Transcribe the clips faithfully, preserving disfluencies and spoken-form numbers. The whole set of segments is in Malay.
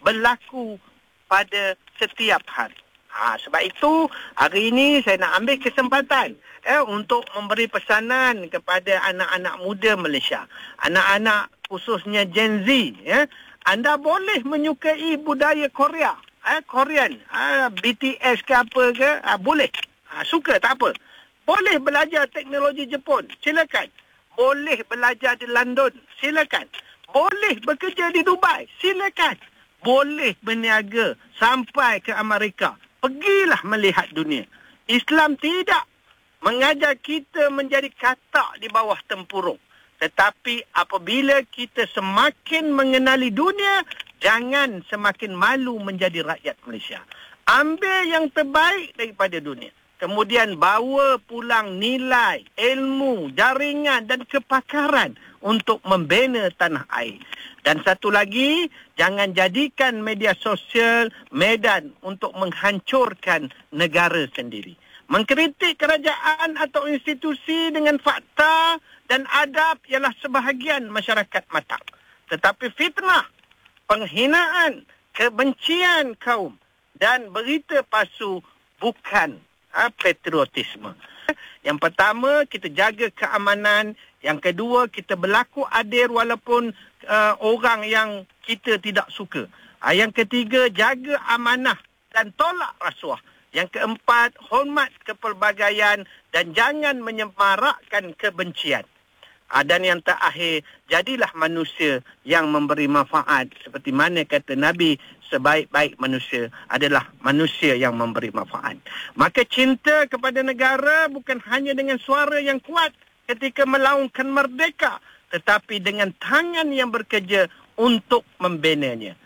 berlaku pada setiap hari. Ha, sebab itu, hari ini saya nak ambil kesempatan eh, untuk memberi pesanan kepada anak-anak muda Malaysia. Anak-anak khususnya Gen Z. Eh. Anda boleh menyukai budaya Korea. Eh, Korean. Eh, B T S ke apa ke. Ha, boleh. Ha, suka, tak apa. Boleh belajar teknologi Jepun. Silakan. Boleh belajar di London. Silakan. Boleh bekerja di Dubai. Silakan. Boleh berniaga sampai ke Amerika. Pergilah melihat dunia. Islam tidak mengajar kita menjadi katak di bawah tempurung. Tetapi apabila kita semakin mengenali dunia, jangan semakin malu menjadi rakyat Malaysia. Ambil yang terbaik daripada dunia. Kemudian bawa pulang nilai, ilmu, jaringan dan kepakaran untuk membina tanah air. Dan satu lagi, jangan jadikan media sosial medan untuk menghancurkan negara sendiri. Mengkritik kerajaan atau institusi dengan fakta dan adab ialah sebahagian masyarakat matang. Tetapi fitnah, penghinaan, kebencian kaum dan berita palsu bukan ha, patriotisme. Yang pertama, kita jaga keamanan. Yang kedua, kita berlaku adil walaupun uh, orang yang kita tidak suka. Uh, yang ketiga, jaga amanah dan tolak rasuah. Yang keempat, hormat kepelbagaian dan jangan menyemarakkan kebencian. Uh, dan yang terakhir, jadilah manusia yang memberi manfaat. Seperti mana kata Nabi, sebaik-baik manusia adalah manusia yang memberi manfaat. Maka cinta kepada negara bukan hanya dengan suara yang kuat ketika melaungkan merdeka, tetapi dengan tangan yang bekerja untuk membinanya.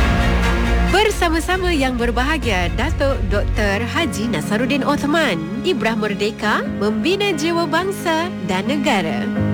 Bersama-sama yang berbahagia, Datuk Doktor Haji Nasaruddin Othman, Ibrah Merdeka, membina jiwa bangsa dan negara.